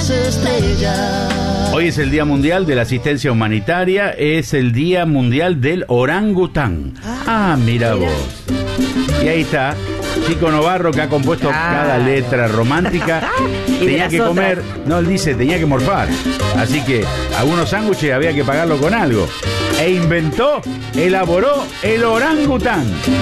las estrellas. Hoy es el Día Mundial de la Asistencia Humanitaria, es el Día Mundial del Orangután. Mira vos. Y ahí está, Chico Novarro, que ha compuesto cada letra romántica. Tenía que comer, no, él dice, tenía que morfar. Así que algunos sándwiches había que pagarlo con algo. E elaboró el orangután.